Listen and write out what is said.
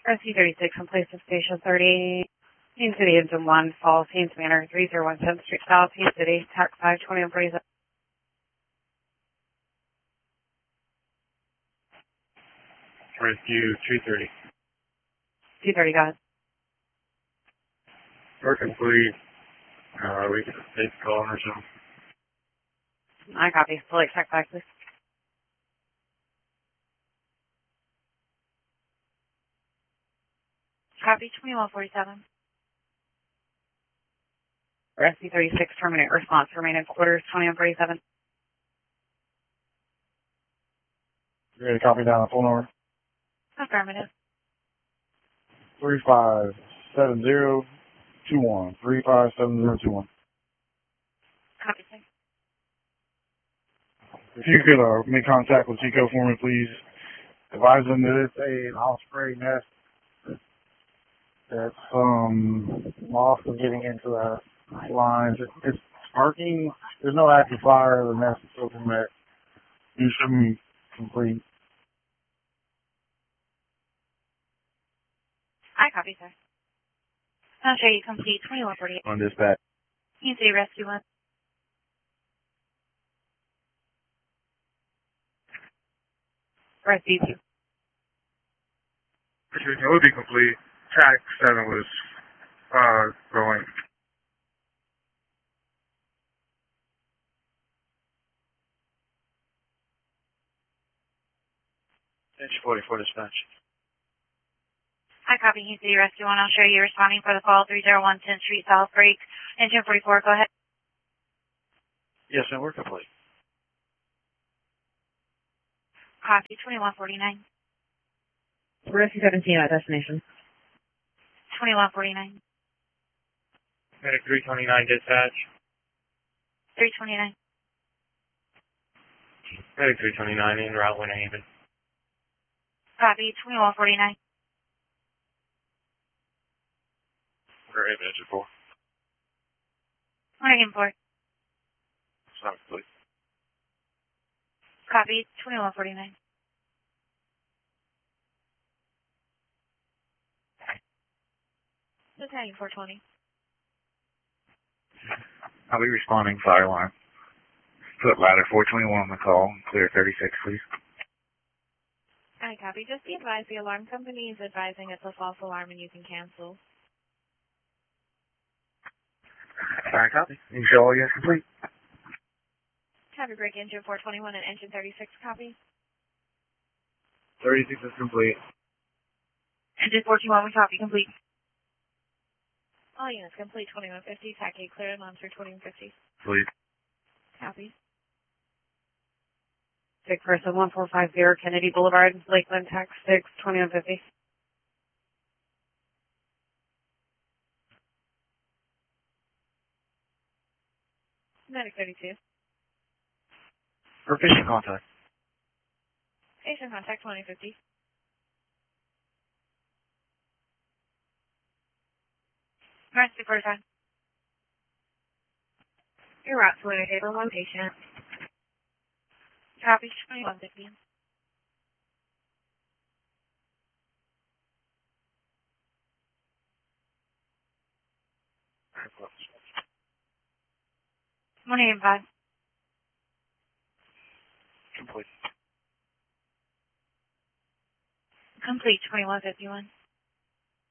SC36 in place of Station 30. Haines City Engine 1, Falls, Haines Manor, 301 10th Street South, Haines City, TAC 52147. Rescue 230. 230, got it. We're complete. We can take the call or something. I copy. Select check back, please. Copy 2147. SC36, terminate response, remaining quarters 2147. You ready to copy down the phone number? Affirmative. 357021. 357021. Copy, sir. If you could make contact with Chico for me, please. Advise them that it's an osprey nest that's lost of getting into the lines. It's sparking. There's no active fire. The nest is still met. You should be complete. I copy, sir. I'll show you complete 2148. On dispatch. Haines City Rescue 1. Rescue 2. It would be complete. TAC 7 was going. Inch 44 dispatch. I copy Haines City Rescue 1. I'll show you responding for the call 301 10th Street South Break. Engine 44, go ahead. Yes, and we're complete. Copy 2149. Rescue 17 at destination. 2149. Medic 329 dispatch. 329. Medic 329 en route Winter Haven. Copy 2149. Winter Haven, engine 4. Winter Haven 4. Sounds complete. Copy 2149. Battalion 420. I'll be responding fire alarm. Put ladder 421 on the call. Clear 36, please. I copy. Just be advised the alarm company is advising it's a false alarm and you can cancel. I copy. You show all units complete. Copy break engine 421 and engine 36 copy. 36 is complete. Engine 421, we copy complete. All units complete 2150. TAC 8 clear and Monster 2150. Please. Copy. Big person 1450 Kennedy Boulevard, Lakeland, TAC 6, 2150. Medic 32. Proficient contact. Station contact 2050. Rescue 45. Your route to Winter Haven location. Copy 2150. Winter Haven 5. Complete. Complete 2151.